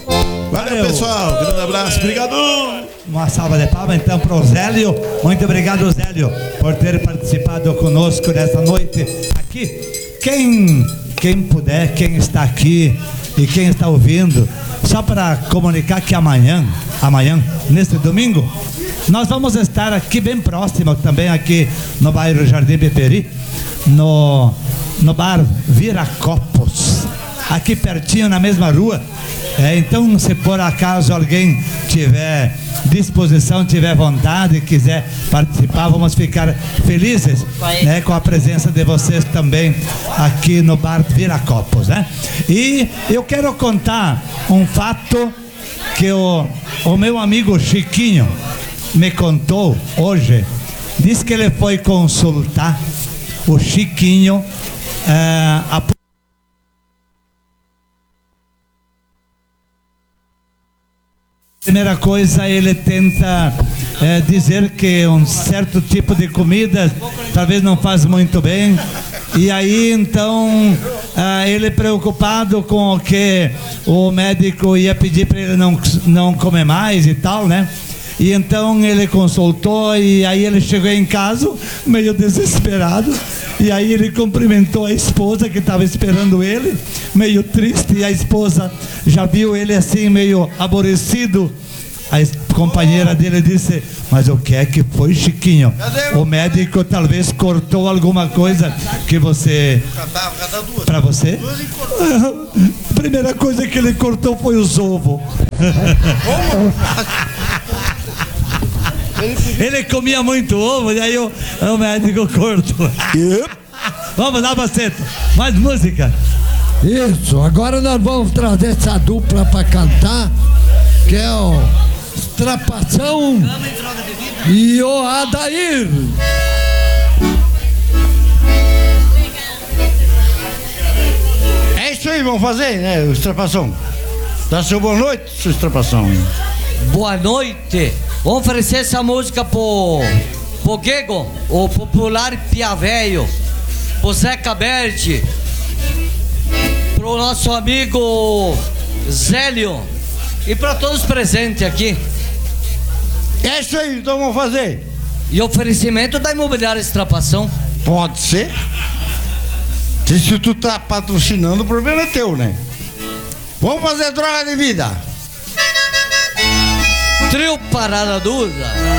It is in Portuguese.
Valeu, pessoal. Grande abraço. Obrigado. Uma salva de palmas então para o Zélio. Muito obrigado, Zélio, por ter participado conosco nessa noite aqui. Quem puder, quem está aqui e quem está ouvindo, só para comunicar que amanhã, neste domingo, nós vamos estar aqui bem próximo também, aqui no bairro Jardim Beperi, no bar Viracopos, aqui pertinho na mesma rua. Então, se por acaso alguém tiver disposição, tiver vontade, quiser participar, vamos ficar felizes, né, com a presença de vocês também aqui no bar Viracopos, né? E eu quero contar um fato que o meu amigo Chiquinho me contou hoje. Diz que ele foi consultar o Chiquinho a primeira coisa, ele tenta dizer que um certo tipo de comida talvez não faz muito bem. E aí então ele preocupado com o que o médico ia pedir para ele não comer mais e tal, né? E então ele consultou e aí ele chegou em casa meio desesperado. E aí ele cumprimentou a esposa que estava esperando ele, meio triste, e a esposa já viu ele assim meio aborrecido. A companheira dele disse: mas o que é que foi, Chiquinho? O médico talvez cortou alguma coisa que você... Para você? A primeira coisa que ele cortou foi os ovos. Ele comia muito ovo, e aí o médico cortou. Vamos lá, Baceto, mais música. Isso, agora nós vamos trazer essa dupla para cantar, que é o Trapação e o Adair. É isso aí, vamos fazer, né, o Trapação. Dá seu boa noite, seu Trapação. Boa noite. Vamos oferecer essa música pro Gego, o popular Piavéio, pro Zeca Berti, pro nosso amigo Zélio e para todos presentes aqui. É isso aí, então vamos fazer. E oferecimento da Imobiliária Estrapação. Pode ser. Se tu tá patrocinando, o problema é teu, né? Vamos fazer Droga de Vida. Trio Parada Dura.